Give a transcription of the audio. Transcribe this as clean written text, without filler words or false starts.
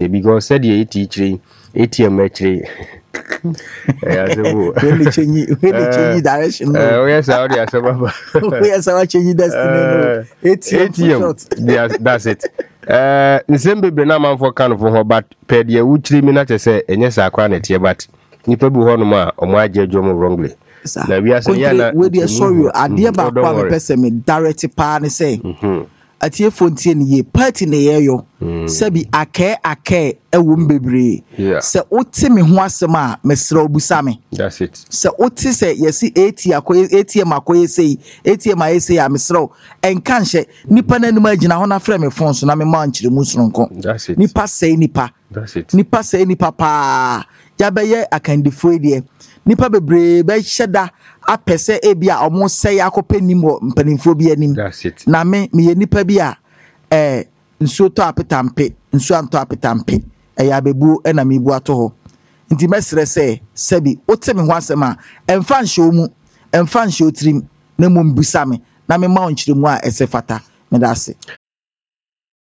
because said the ATM actually. When they change direction. Yes, I already have Yes, I change destiny. ATM. That's it. The same baby na man for kind for but per the uchi me not say yes, I can't here, but you probably want more or my judge wrongly. Now we are saying, with the sorry, I dear back one person me direct pan say. Atie fontie ne ye party ne ye yo sabi ake ewum bebre se oti me ho asem a mesra obusa me. That's it. Se oti se yesi ATM akoye sei ATM aye sei a mesra enka nhye nipa nanim agina ho na frɛ me phone so na me ma nkyere mu sononko. That's it. Nipa sei nipa. That's it. Nipa sei nipa pa ya beye akandifo die nipa bebre be hyeda apese ebia omo sei akopanim mpanimfo bi anim. That's it. Na me ye nipa bi a nsuo to apetampe nsuo anto apetampe ya bebu na me bu ato ho nti mesre se sabi ote me ho asem a emfa nhye mu emfa nhye otrim na mum bisa me na me ma onkyere mu a esefata me da se